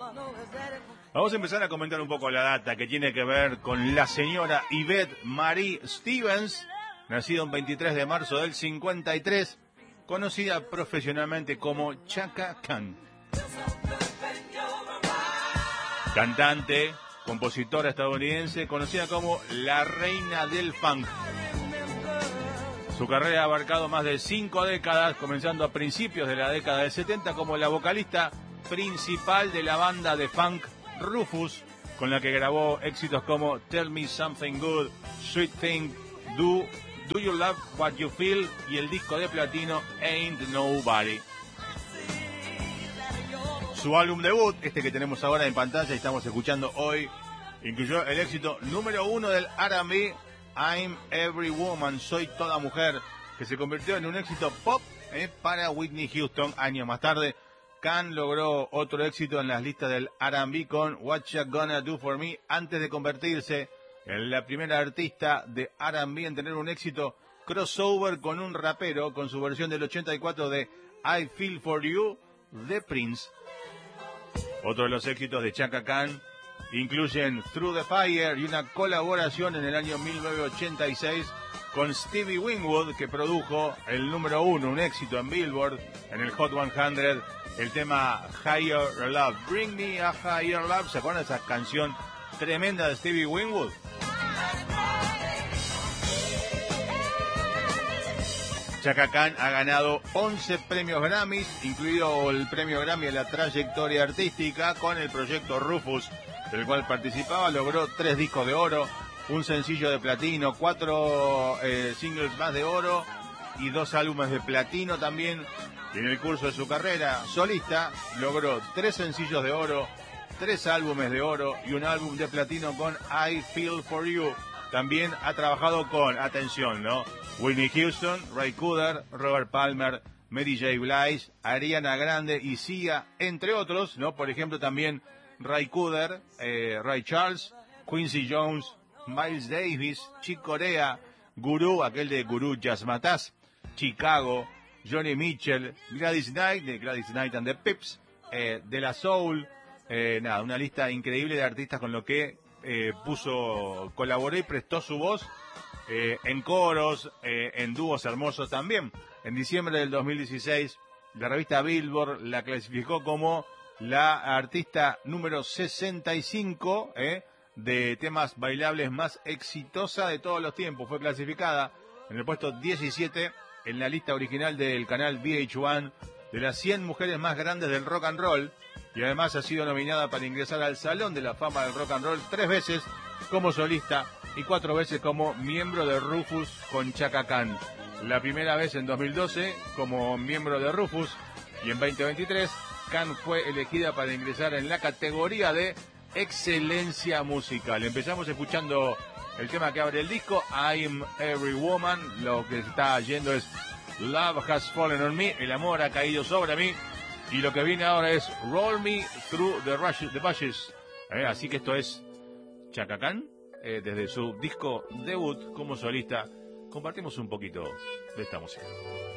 Vamos a empezar a comentar un poco la data que tiene que ver con la señora Yvette Marie Stevens, nacida el 23 de marzo del 53, conocida profesionalmente como Chaka Khan. Cantante, compositora estadounidense, conocida como la reina del funk. Su carrera ha abarcado más de 5 décadas, comenzando a principios de la década del 70 como la vocalista principal de la banda de funk Rufus, con la que grabó éxitos como Tell Me Something Good, Sweet Thing, Do You Love What You Feel y el disco de platino Ain't Nobody. Su álbum debut, este que tenemos ahora en pantalla y estamos escuchando hoy, incluyó el éxito número 1 del R&B, I'm Every Woman, Soy Toda Mujer, que se convirtió en un éxito pop para Whitney Houston. Años más tarde, Khan logró otro éxito en las listas del R&B con What You Gonna Do For Me, antes de convertirse en la primera artista de R&B en tener un éxito crossover con un rapero, con su versión del 84 de I Feel For You, de Prince. Otro de los éxitos de Chaka Khan incluyen Through the Fire y una colaboración en el año 1986 con Stevie Winwood, que produjo el número 1, un éxito en Billboard, en el Hot 100, el tema Higher Love. Bring Me a Higher Love. ¿Se acuerdan de esa canción tremenda de Stevie Winwood? Chaka Khan ha ganado 11 premios Grammys, incluido el premio Grammy a la trayectoria artística con el proyecto Rufus, del cual participaba. Logró 3 discos de oro, un sencillo de platino, 4 singles más de oro y 2 álbumes de platino también. Y en el curso de su carrera solista logró 3 sencillos de oro, 3 álbumes de oro y un álbum de platino con I Feel For You. También ha trabajado con, atención, ¿no?, Whitney Houston, Ray Cooder, Robert Palmer, Mary J. Blige, Ariana Grande y Sia, entre otros, ¿no? Por ejemplo, también Ray Cooder, Ray Charles, Quincy Jones, Miles Davis, Chick Corea, Guru, aquel de Guru Jazzmatazz, Chicago, Johnny Mitchell, Gladys Knight, de Gladys Knight and the Pips, De La Soul, nada, una lista increíble de artistas con lo que colaboró y prestó su voz en coros, en dúos hermosos también. En diciembre del 2016, la revista Billboard la clasificó como la artista número 65 de temas bailables más exitosa de todos los tiempos. Fue clasificada en el puesto 17 en la lista original del canal VH1 de las 100 mujeres más grandes del rock and roll, y además ha sido nominada para ingresar al Salón de la Fama del Rock and Roll 3 veces como solista y 4 veces como miembro de Rufus con Chaka Khan. La primera vez en 2012 como miembro de Rufus, y en 2023 Khan fue elegida para ingresar en la categoría de excelencia musical. Empezamos escuchando el tema que abre el disco, I'm Every Woman. Lo que está yendo es Love Has Fallen on Me, el amor ha caído sobre mí. Y lo que viene ahora es Roll Me Through the Bushes. Así que esto es Chaka Khan, desde su disco debut como solista. Compartimos un poquito de esta música.